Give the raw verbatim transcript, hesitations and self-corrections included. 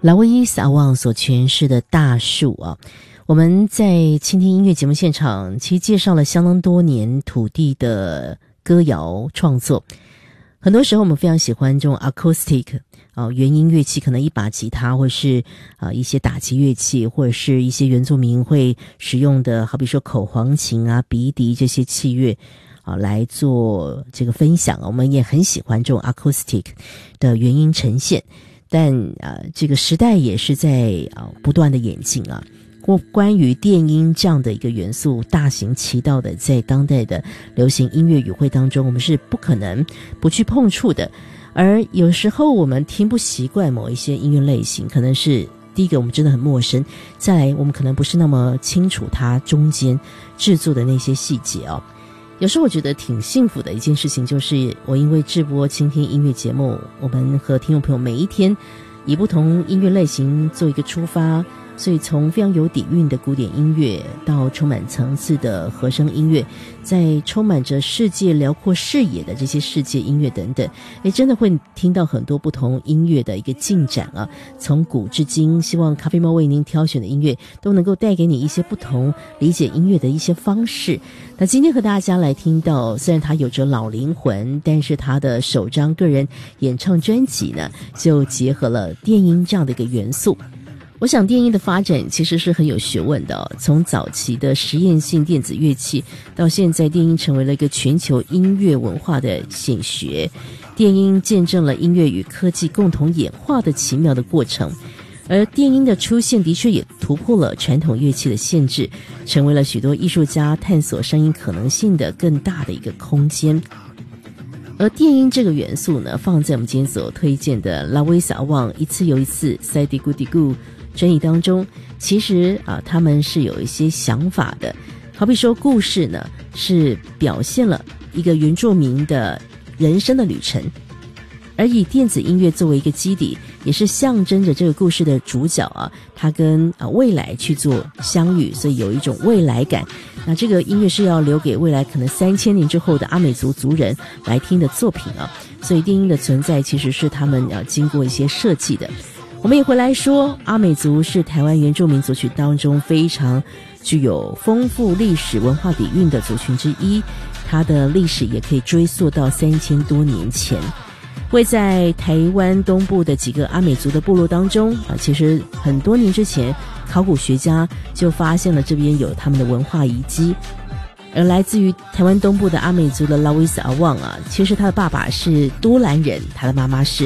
拉威伊萨旺所诠释的大树啊，我们在倾听音乐节目现场其实介绍了相当多年土地的歌谣创作。很多时候我们非常喜欢这种 acoustic 啊，原音乐器，可能一把吉他，或是啊一些打击乐器，或者是一些原住民会使用的，好比说口簧琴啊、鼻笛这些器乐啊来做这个分享。我们也很喜欢这种 acoustic 的原音呈现。但啊、呃，这个时代也是在啊、呃、不断的演进啊。关关于电音这样的一个元素，大行其道的在当代的流行音乐语汇当中，我们是不可能不去碰触的。而有时候我们听不习惯某一些音乐类型，可能是第一个我们真的很陌生，再来我们可能不是那么清楚它中间制作的那些细节哦。有时候我觉得挺幸福的一件事情，就是我因为制播倾听音乐节目，我们和听众朋友每一天以不同音乐类型做一个出发，所以从非常有底蕴的古典音乐到充满层次的和声音乐，在充满着世界辽阔视野的这些世界音乐等等，诶，真的会听到很多不同音乐的一个进展啊。从古至今，希望咖啡猫为您挑选的音乐都能够带给你一些不同理解音乐的一些方式。那今天和大家来听到，虽然他有着老灵魂，但是他的首张个人演唱专辑呢，就结合了电音这样的一个元素。我想电音的发展其实是很有学问的、哦、从早期的实验性电子乐器，到现在电音成为了一个全球音乐文化的显学。电音见证了音乐与科技共同演化的奇妙的过程，而电音的出现的确也突破了传统乐器的限制，成为了许多艺术家探索声音可能性的更大的一个空间。而电音这个元素呢，放在我们今天所推荐的拉威萨旺一次又一次塞迪咕迪咕专辑当中，其实啊，他们是有一些想法的。好比说故事呢，是表现了一个原住民的人生的旅程，而以电子音乐作为一个基底，也是象征着这个故事的主角啊，他跟啊未来去做相遇，所以有一种未来感。那这个音乐是要留给未来可能三千年之后的阿美族族人来听的作品啊，所以电音的存在其实是他们啊经过一些设计的。我们也回来说，阿美族是台湾原住民族群当中非常具有丰富历史文化底蕴的族群之一，它的历史也可以追溯到三千多年前。位在台湾东部的几个阿美族的部落当中啊，其实很多年之前，考古学家就发现了这边有他们的文化遗迹。而来自于台湾东部的阿美族的拉威斯阿旺啊，其实他的爸爸是都兰人，他的妈妈是